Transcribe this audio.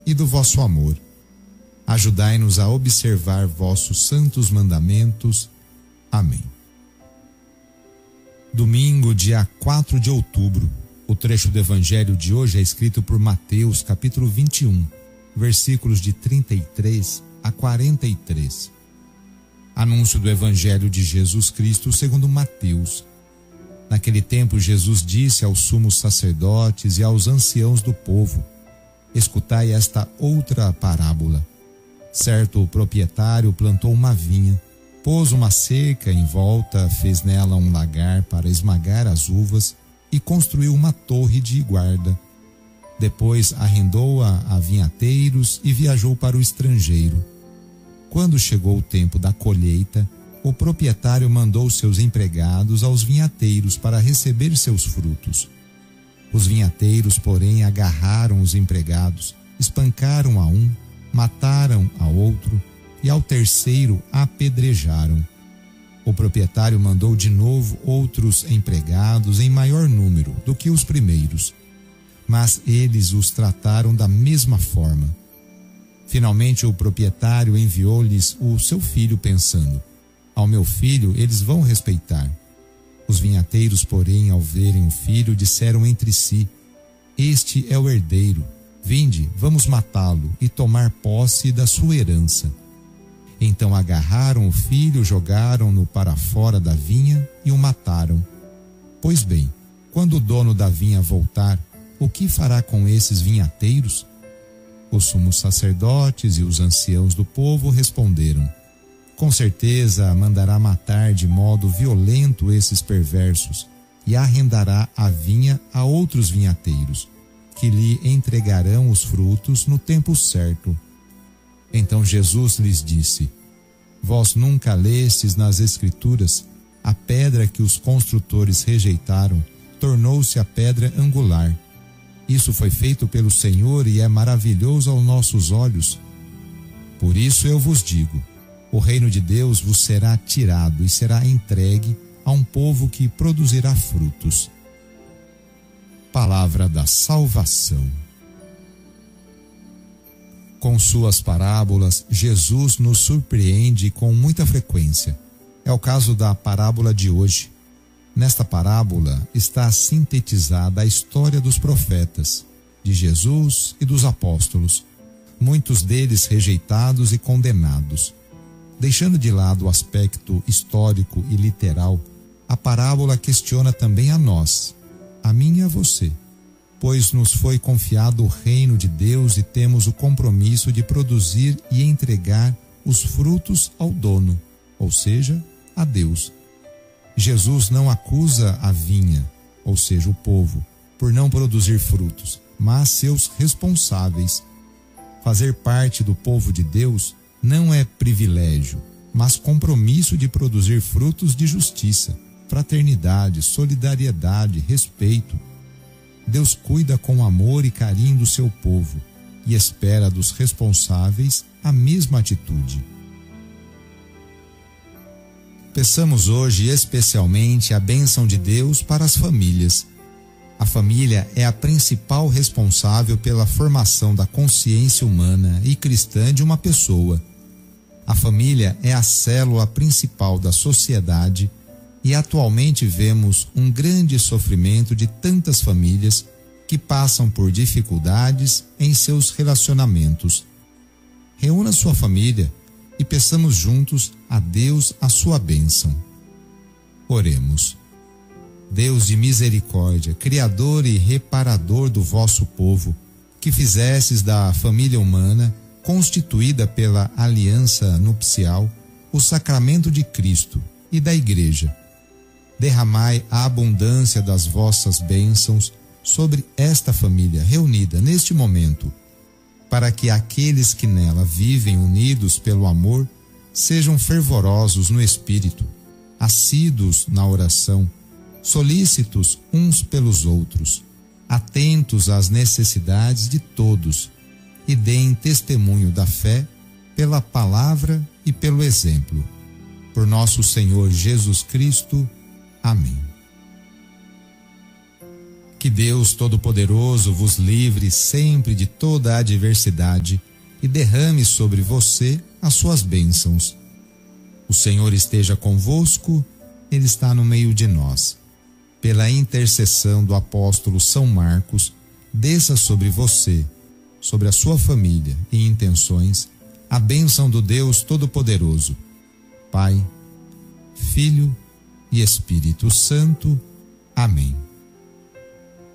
e do vosso amor. Ajudai-nos a observar vossos santos mandamentos. Amém. Domingo, dia 4 de outubro. O trecho do evangelho de hoje é escrito por Mateus, capítulo 21, versículos de 33 a 43. Anúncio do evangelho de Jesus Cristo segundo Mateus. Naquele tempo, Jesus disse aos sumos sacerdotes e aos anciãos do povo: escutai esta outra parábola. Certo proprietário plantou uma vinha, pôs uma cerca em volta, fez nela um lagar para esmagar as uvas e construiu uma torre de guarda. Depois arrendou-a a vinhateiros e viajou para o estrangeiro. Quando chegou o tempo da colheita, o proprietário mandou seus empregados aos vinhateiros para receber seus frutos. Os vinhateiros, porém, agarraram os empregados, espancaram a um, mataram a outro e ao terceiro apedrejaram. O proprietário mandou de novo outros empregados em maior número do que os primeiros, mas eles os trataram da mesma forma. Finalmente o proprietário enviou-lhes o seu filho, pensando: ao meu filho eles vão respeitar. Os vinhateiros, porém, ao verem o filho, disseram entre si: este é o herdeiro, vinde, vamos matá-lo e tomar posse da sua herança. Então agarraram o filho, jogaram-no para fora da vinha e o mataram. Pois bem, quando o dono da vinha voltar, o que fará com esses vinhateiros? Os sumos sacerdotes e os anciãos do povo responderam: com certeza mandará matar de modo violento esses perversos e arrendará a vinha a outros vinhateiros, que lhe entregarão os frutos no tempo certo. Então Jesus lhes disse: vós nunca lestes nas Escrituras: a pedra que os construtores rejeitaram tornou-se a pedra angular. Isso foi feito pelo Senhor e é maravilhoso aos nossos olhos. Por isso eu vos digo: o reino de Deus vos será tirado e será entregue a um povo que produzirá frutos. Palavra da salvação. Com suas parábolas, Jesus nos surpreende com muita frequência. É o caso da parábola de hoje. Nesta parábola está sintetizada a história dos profetas, de Jesus e dos apóstolos, muitos deles rejeitados e condenados. Deixando de lado o aspecto histórico e literal, a parábola questiona também a nós, a mim e a você, pois nos foi confiado o reino de Deus e temos o compromisso de produzir e entregar os frutos ao dono, ou seja, a Deus. Jesus não acusa a vinha, ou seja, o povo, por não produzir frutos, mas seus responsáveis. Fazer parte do povo de Deus não é privilégio, mas compromisso de produzir frutos de justiça, fraternidade, solidariedade, respeito. Deus cuida com amor e carinho do seu povo e espera dos responsáveis a mesma atitude. Peçamos hoje especialmente a bênção de Deus para as famílias. A família é a principal responsável pela formação da consciência humana e cristã de uma pessoa. A família é a célula principal da sociedade e atualmente vemos um grande sofrimento de tantas famílias que passam por dificuldades em seus relacionamentos. Reúna sua família e peçamos juntos a Deus a sua bênção. Oremos. Deus de misericórdia, Criador e reparador do vosso povo, que fizestes da família humana, constituída pela aliança nupcial, o sacramento de Cristo e da Igreja, derramai a abundância das vossas bênçãos sobre esta família reunida neste momento, para que aqueles que nela vivem unidos pelo amor sejam fervorosos no espírito, assíduos na oração, solícitos uns pelos outros, atentos às necessidades de todos e deem testemunho da fé pela palavra e pelo exemplo. Por nosso Senhor Jesus Cristo. Amém. Que Deus Todo-Poderoso vos livre sempre de toda a adversidade e derrame sobre você as suas bênçãos. O Senhor esteja convosco, Ele está no meio de nós. Pela intercessão do apóstolo São Marcos, desça sobre você, sobre a sua família e intenções, a bênção do Deus Todo-Poderoso, Pai, Filho e Espírito Santo. Amém.